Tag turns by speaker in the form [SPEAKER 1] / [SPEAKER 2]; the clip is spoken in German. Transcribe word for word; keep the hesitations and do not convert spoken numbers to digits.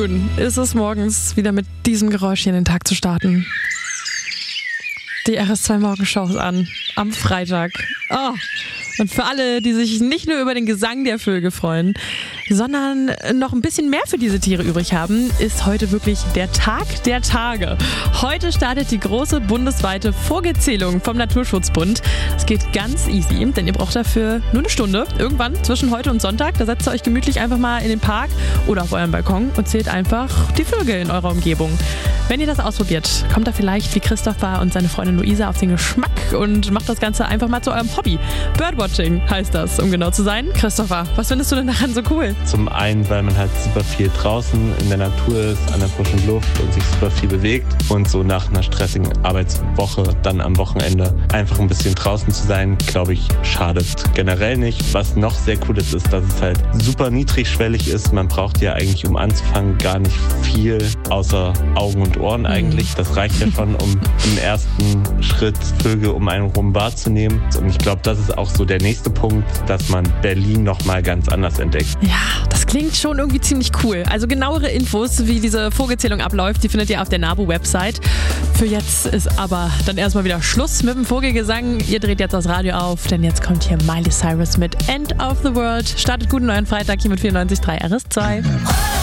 [SPEAKER 1] schön ist es morgens wieder mit diesem Geräusch hier in den Tag zu starten. Die R S zwei Morgenschau ist an, am Freitag. Oh. Und für alle, die sich nicht nur über den Gesang der Vögel freuen, sondern noch ein bisschen mehr für diese Tiere übrig haben, ist heute wirklich der Tag der Tage. Heute startet die große bundesweite Vogelzählung vom Naturschutzbund. Es geht ganz easy, denn ihr braucht dafür nur eine Stunde. Irgendwann zwischen heute und Sonntag, da setzt ihr euch gemütlich einfach mal in den Park oder auf euren Balkon und zählt einfach die Vögel in eurer Umgebung. Wenn ihr das ausprobiert, kommt da vielleicht wie Christopher und seine Freundin Luisa auf den Geschmack und macht das Ganze einfach mal zu eurem Hobby. Birdwatching heißt das, um genau zu sein. Christopher, was findest du denn daran so cool?
[SPEAKER 2] Zum einen, weil man halt super viel draußen in der Natur ist, an der frischen Luft und sich super viel bewegt. Und so nach einer stressigen Arbeitswoche, dann am Wochenende einfach ein bisschen draußen zu sein, glaube ich, schadet generell nicht. Was noch sehr cool ist, ist, dass es halt super niedrigschwellig ist. Man braucht ja eigentlich, um anzufangen, gar nicht viel, außer Augen und Ohren eigentlich. Das reicht ja schon, um im ersten Schritt Vögel um einen rum wahrzunehmen. Und ich glaube, das ist auch so der nächste Punkt, dass man Berlin nochmal ganz anders entdeckt.
[SPEAKER 1] Ja, das klingt schon irgendwie ziemlich cool. Also genauere Infos, wie diese Vogelzählung abläuft, die findet ihr auf der NABU-Website. Für jetzt ist aber dann erstmal wieder Schluss mit dem Vogelgesang. Ihr dreht jetzt das Radio auf, denn jetzt kommt hier Miley Cyrus mit End of the World. Startet guten neuen Freitag hier mit vierundneunzig Komma drei R S zwei.